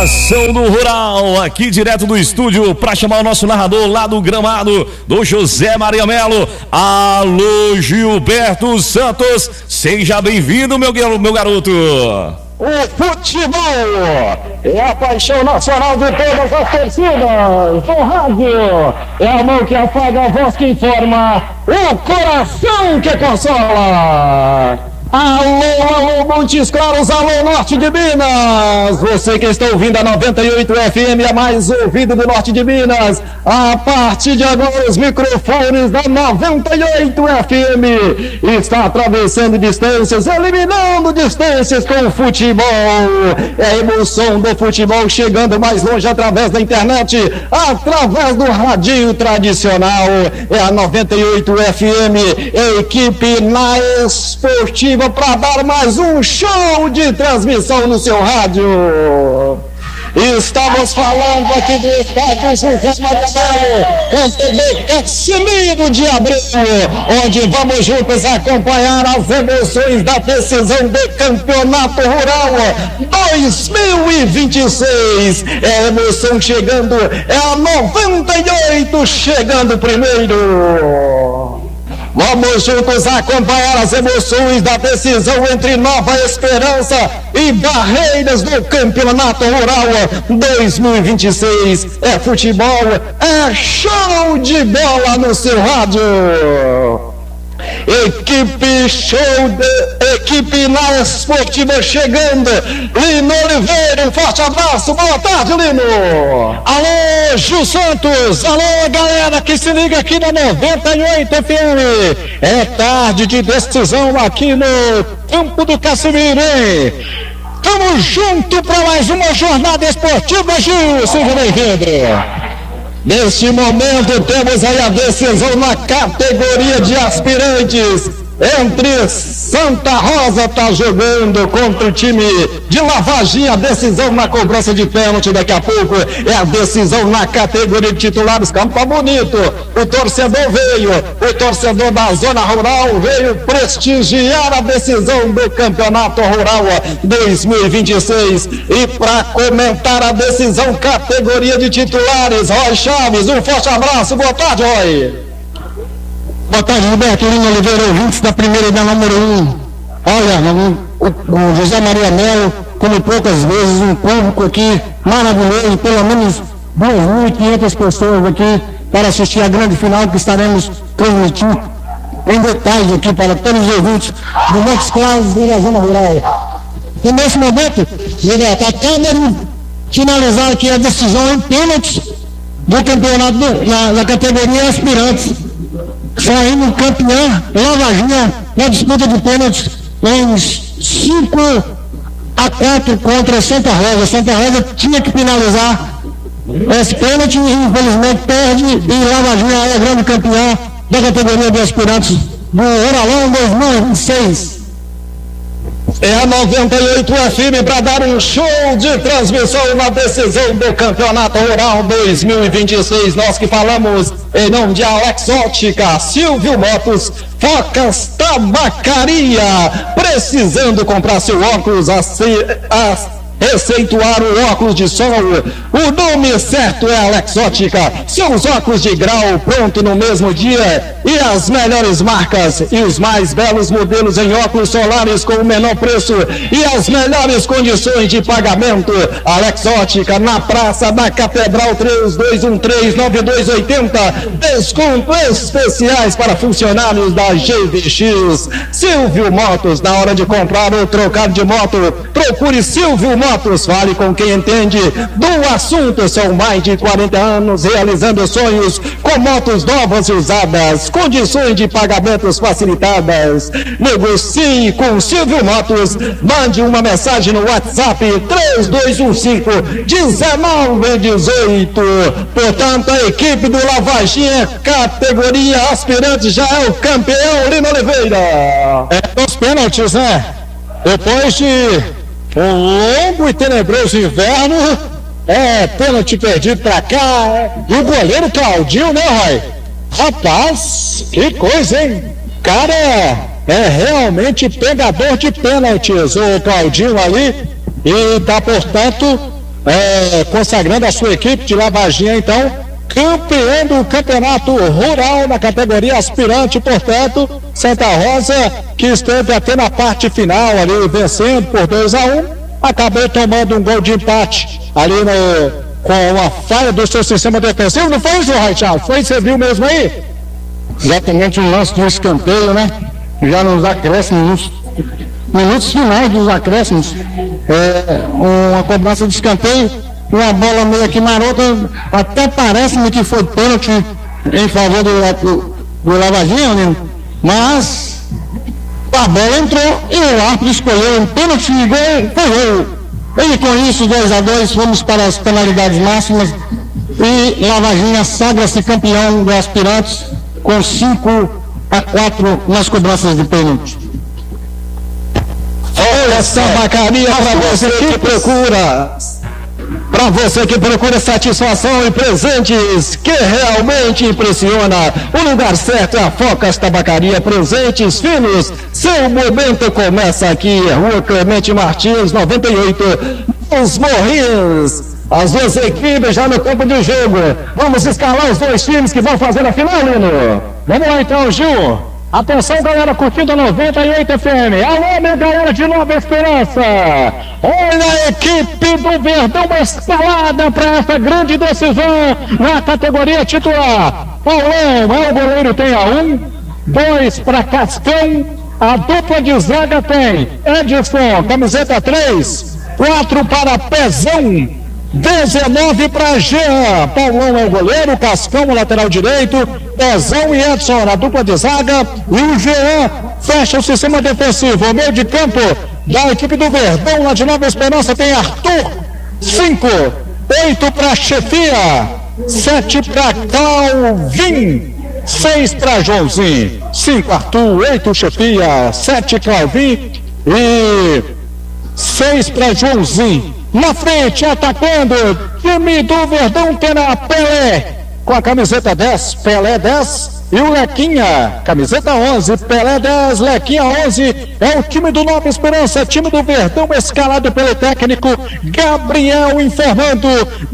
Coração do Rural, aqui direto do estúdio para chamar o nosso narrador lá do gramado, do José Maria Melo. Alô, Gilberto Santos, seja bem-vindo, meu garoto. O futebol é a paixão nacional de todas as torcidas. O rádio é a mão que afaga, a voz que informa, o coração que consola. Alô, Montes Claros, alô, Norte de Minas. Você que está ouvindo a 98 FM, a mais ouvida do Norte de Minas. A partir de agora, os microfones da 98 FM está atravessando distâncias, eliminando distâncias com o futebol. É a emoção do futebol chegando mais longe através da internet, através do radinho tradicional. É a 98 FM, a equipe na esportiva, para dar mais um show de transmissão no seu rádio. Estamos falando aqui do estádio José Maria Melo, com TV Casimiro de Abreu, onde vamos juntos acompanhar as emoções da decisão do Campeonato Rural 2026. É a emoção chegando, é a 98 chegando primeiro. Vamos juntos acompanhar as emoções da decisão entre Nova Esperança e Barreiras do Campeonato Rural 2026. É futebol, é show de bola no seu rádio. Equipe na esportiva chegando. Lino Oliveira, um forte abraço, boa tarde, Lino. Alô, Gil Santos, alô, galera que se liga aqui na 98 FM. É tarde de decisão aqui no Campo do Casimiro, hein? Tamo junto para mais uma jornada esportiva, Gil, seja bem-vindo. Neste momento temos aí a decisão na categoria de aspirantes entre Santa Rosa, está jogando contra o time de Lavagem. A decisão na cobrança de pênalti daqui a pouco é a decisão na categoria de titulares. Campo tá bonito, o torcedor da zona rural veio prestigiar a decisão do Campeonato Rural 2026. E para comentar a decisão categoria de titulares, Roy Chaves, um forte abraço, boa tarde, Roy. Boa tarde, Gilberto, Lino Oliveira, ouvintes da primeira e da número 1. Olha, o José Maria Melo, como poucas vezes, um público aqui maravilhoso, pelo menos 2.500 pessoas aqui para assistir a grande final que estaremos transmitindo em detalhes aqui para todos os ouvintes do Montes Claros e da Zona Rural. E nesse momento, Gilberto, acaba de finalizar aqui a decisão em pênaltis do campeonato na categoria aspirantes. Saindo campeão, Lavagem na disputa de pênaltis em 5-4 contra Santa Rosa. Santa Rosa tinha que finalizar esse pênalti e infelizmente perde, e Lavagem é grande campeão da categoria de aspirantes do Ruralão 2026. É a 98 FM para dar um show de transmissão na decisão do Campeonato Rural 2026. Nós que falamos em nome de Alex Ótica, Silvio Motos, Focas Tabacaria. Precisando comprar seu óculos, receituar o óculos de sol, o nome certo é Alex Ótica. Seus óculos de grau pronto no mesmo dia, e as melhores marcas e os mais belos modelos em óculos solares com o menor preço e as melhores condições de pagamento. Alex Ótica, na Praça da Catedral, 3213-9280. Desconto especiais para funcionários da GVX. Silvio Motos, na hora de comprar ou trocar de moto, procure Silvio Motos, fale com quem entende do assunto. São mais de 40 anos realizando sonhos com motos novas e usadas, condições de pagamentos facilitadas. Negocie com Silvio Motos. Mande uma mensagem no WhatsApp 3215-1918. Portanto, a equipe do Lavagem, categoria aspirante, já é o campeão, Lino Oliveira. É os pênaltis, né? Depois de um longo e tenebroso inverno, pênalti perdido pra cá, e o goleiro Claudinho, né, Roy? Rapaz, que coisa, hein? Cara, é realmente pegador de pênaltis, o Claudinho ali, e tá, portanto, consagrando a sua equipe de Lavaginha, então, campeão do campeonato rural na categoria aspirante, portanto, Santa Rosa, que esteve até na parte final ali, vencendo por 2-1, acabou tomando um gol de empate ali com a falha do seu sistema defensivo, não foi, João Raichal? Foi, você viu mesmo aí? Exatamente, um lance de um escanteio, né? Já nos acréscimos, minutos finais dos acréscimos, uma cobrança de escanteio, uma bola meio que marota, até parece-me que foi pênalti em favor do Lavaginha, né? Mas a bola entrou e o árbitro escolheu um pênalti e gol. E com isso, 2-2, vamos para as penalidades máximas e Lavaginha sagra-se campeão dos aspirantes com 5-4 nas cobranças de pênalti. Olha essa bacaria para você que procura. Para você que procura satisfação e presentes que realmente impressiona, o lugar certo é a Focas Tabacaria, presentes finos. Seu momento começa aqui, Rua Clemente Martins, 98, nos Morrinhos. As duas equipes já no campo de jogo. Vamos escalar os dois times que vão fazer a final, Lino. Vamos lá então, Gil. Atenção, galera, curtindo a 98 FM. Alô, minha galera de Nova Esperança. Olha a equipe do Verdão escalada para essa grande decisão na categoria titular. Paulão é o goleiro, tem a 1, 2 para Cascão. A dupla de zaga tem Edson, camiseta 3, 4 para Pezão, 19 para Jean. Paulão é o goleiro, Cascão o lateral direito, Pezão e Edson na dupla de zaga, e o Jean fecha o sistema defensivo. O meio de campo da equipe do Verdão lá de Nova Esperança tem Arthur, 5, 8 para Chefia, 7 para Calvin, 6 para Joãozinho. 5 Arthur, 8 Chefia, 7 Calvin e 6 para Joãozinho. Na frente, atacando, time do Verdão terá Pelé, com a camiseta 10, Pelé 10, e o Lequinha, camiseta 11, Pelé 10, Lequinha 11, é o time do Nova Esperança, time do Verdão, escalado pelo técnico Gabriel informando,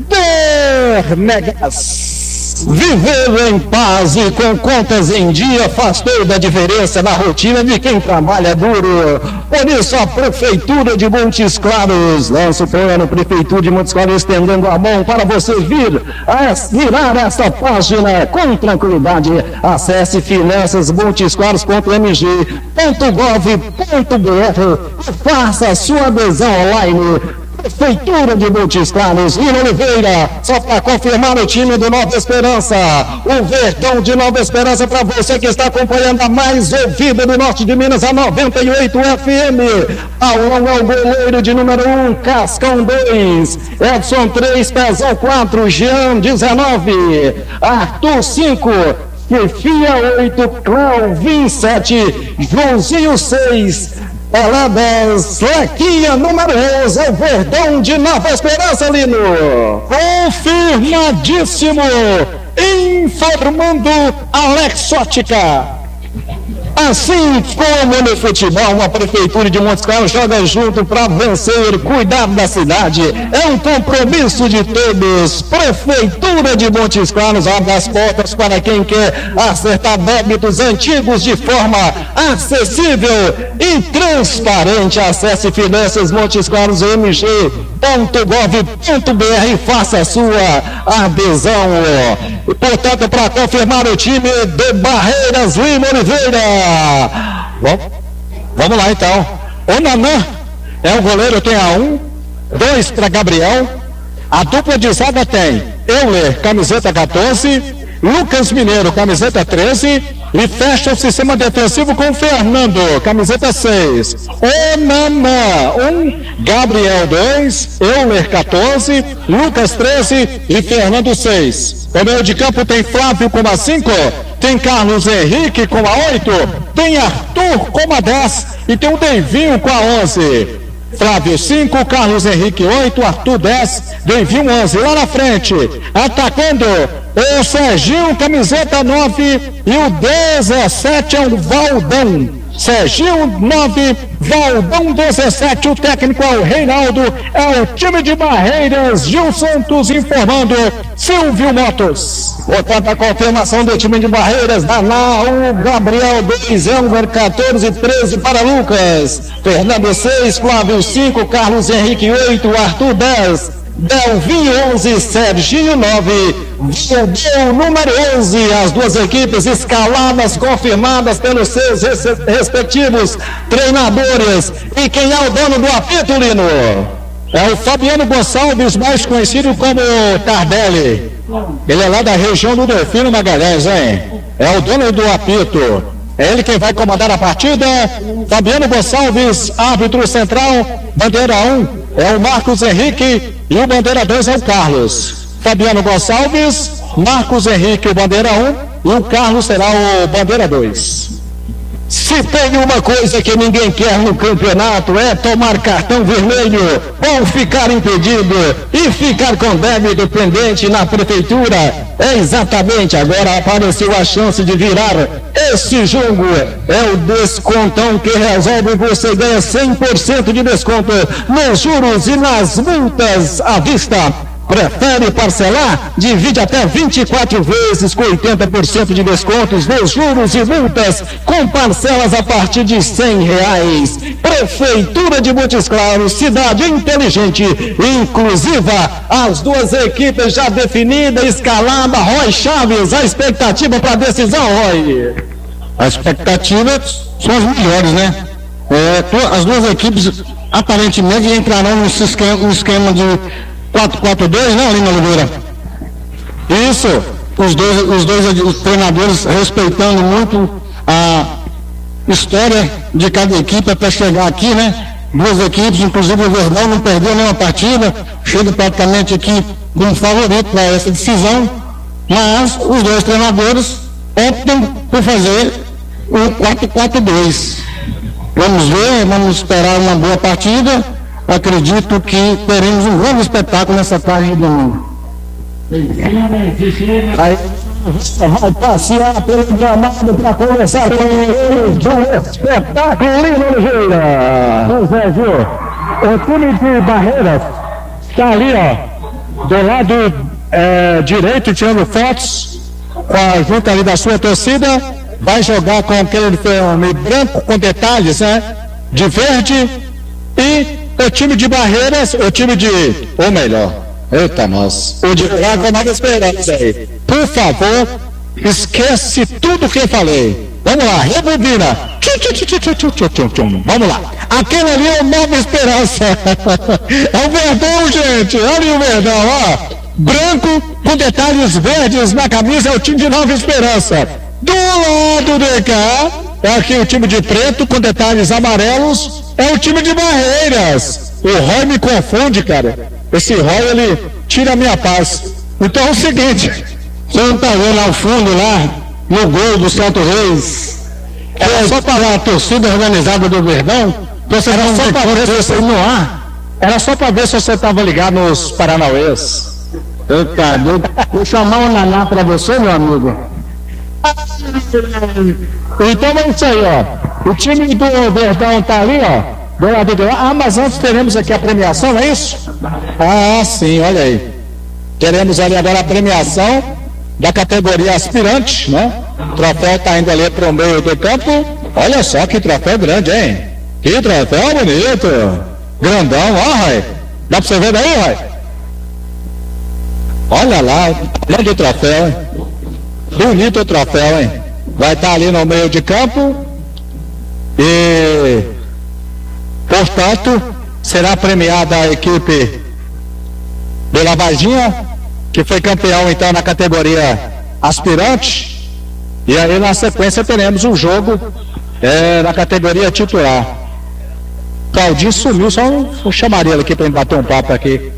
Dernegas. Viver em paz e com contas em dia faz toda a diferença na rotina de quem trabalha duro. Por isso a Prefeitura de Montes Claros lança o plano Prefeitura de Montes Claros, estendendo a mão para você virar essa página com tranquilidade. Acesse finançasmontesclaros.mg.gov.br e faça a sua adesão online. Prefeitura de Montes Claros, Lino Oliveira, só para confirmar o time do Nova Esperança, o Verdão de Nova Esperança, para você que está acompanhando a mais ouvida do norte de Minas, a 98 FM. Paulão é o goleiro de número 1, Cascão 2, Edson 3, Pezão 4, Jean 19, Arthur 5, Chefia 8, Cláudio 7, Joãozinho 6, Pelé 10, Lequinha número 11, é o Verdão de Nova Esperança, Lino. Confirmadíssimo, informando Alex Ótica. Assim como no futebol, a Prefeitura de Montes Claros joga junto para vencer, cuidar da cidade. É um compromisso de todos. Prefeitura de Montes Claros abre as portas para quem quer acertar débitos antigos de forma acessível e transparente. Acesse finançasmontesclarosmg.gov.br e faça a sua adesão. E, portanto, para confirmar o time do Barreiras, Lima Oliveira. Vamos lá então. O Nanã é o goleiro, tem a 1, 2 para Gabriel. A dupla de zaga tem Euler, camiseta 14, Lucas Mineiro, camiseta 13, e fecha o sistema defensivo com Fernando, camiseta 6. O Nanã 1, Gabriel 2, Euler 14, Lucas 13 e Fernando 6. O meio de campo tem Flávio com a 5, tem Carlos Henrique com a 8, tem Arthur com a 10 e tem o Deivinho com a 11. Flávio 5, Carlos Henrique 8, Arthur 10, Deivinho 11. Lá na frente, atacando o Serginho, camiseta 9, e o 17 é o Valdão. Serginho 9, Valdão 17, o técnico é o Reinaldo, é o time de Barreiras, Gil Santos informando, Silvio Motos. Portanto, a confirmação do time de Barreiras, Daná 1, Gabriel 2, Elmer 14, 13 para Lucas, Fernando 6, Flávio 5, Carlos Henrique 8, Arthur 10, Delvinho 11, Serginho 9, Valdão número 11, as duas equipes escaladas, confirmadas pelos seus respectivos treinadores. E quem é o dono do apito, Lino? É o Fabiano Gonçalves, mais conhecido como Tardelli. Ele é lá da região do Delfino Magalhães, hein? É o dono do apito. É ele quem vai comandar a partida. Fabiano Gonçalves, árbitro central, bandeira 1, é o Marcos Henrique e o bandeira 2 é o Carlos. Fabiano Gonçalves, Marcos Henrique, o bandeira 1, e o Carlos será o bandeira 2. Se tem uma coisa que ninguém quer no campeonato é tomar cartão vermelho ou ficar impedido e ficar com débito pendente na prefeitura. É exatamente, agora apareceu a chance de virar esse jogo. É o descontão que resolve, você ganha 100% de desconto nos juros e nas multas à vista. Prefere parcelar? Divide até 24 vezes com 80% de descontos nos juros e multas, com parcelas a partir de R$100. Prefeitura de Montes Claros, cidade inteligente, inclusiva. As duas equipes já definidas, escalada. Roy Chaves, a expectativa para a decisão, Roy? A expectativa são as melhores, né? As duas equipes aparentemente entrarão no esquema de 4-4-2, né, Lino Oliveira? Isso, os dois treinadores respeitando muito a história de cada equipe até chegar aqui, né? Duas equipes, inclusive o Verdão não perdeu nenhuma partida, chega praticamente aqui como favorito para essa decisão, mas os dois treinadores optam por fazer o 4-4-2. Vamos ver, vamos esperar uma boa partida. Acredito que teremos um grande espetáculo nessa tarde de domingo. Aí vai passear pelo gramado para começar com o espetáculo, Lino Oliveira. José Gil, o time de Barreiras está ali, ó, do lado direito, tirando fotos junto ali da sua torcida. Vai jogar com aquele uniforme branco com detalhes, né, de verde. E o time de Barreiras, ou melhor, eita nossa, o de Braga Nova Esperança aí. Por favor, esquece tudo que eu falei. Vamos lá, rebobina. Vamos lá. Aquele ali é o Nova Esperança. É o Verdão, gente. Olha o Verdão, ó. Branco com detalhes verdes na camisa é o time de Nova Esperança. Do lado de cá, é aqui o time de preto com detalhes amarelos. É o time de Barreiras. O Roy me confunde, cara. Esse Roy, ele tira a minha paz. Então é o seguinte, você não tá vendo ao fundo lá, no gol do Santo Reis? Era só para a torcida organizada do Verdão. Era só para ver se você no ar. Era só para ver se você estava ligado nos Paranauês. Eita, vou chamar o Naná para você, meu amigo. Então é isso aí, ó. O time do Verdão tá ali, ó. Do lado de lá. Ah, mas antes teremos aqui a premiação, é isso? Ah, sim, olha aí. Teremos ali agora a premiação da categoria aspirante, né? O troféu tá indo ali para o meio do campo. Olha só que troféu grande, hein? Que troféu bonito. Grandão, ó, Rai. Dá pra você ver daí, Rai? Olha lá, grande troféu, hein? Bonito o troféu, hein? Vai estar ali no meio de campo e, portanto, será premiada a equipe de Lavardinha, que foi campeão então na categoria aspirante, e aí na sequência teremos um jogo na categoria titular. Claudinho sumiu, só eu chamaria ele aqui para bater um papo aqui.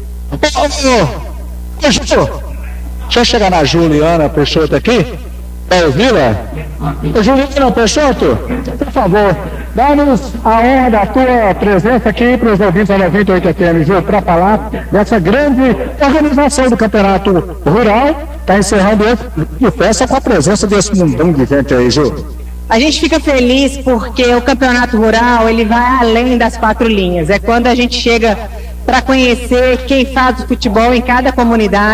Deixa eu chegar na Juliana Peixoto aqui. Tá ouvindo? Juliana Peixoto, por favor, dá-nos a honra da tua presença aqui para os ouvintes da 98 FM, Ju, para falar dessa grande organização do Campeonato Rural. Está encerrando de festa com a presença desse mundão de gente aí, Ju. A gente fica feliz porque o campeonato rural, ele vai além das 4 linhas. É quando a gente chega para conhecer quem faz o futebol em cada comunidade.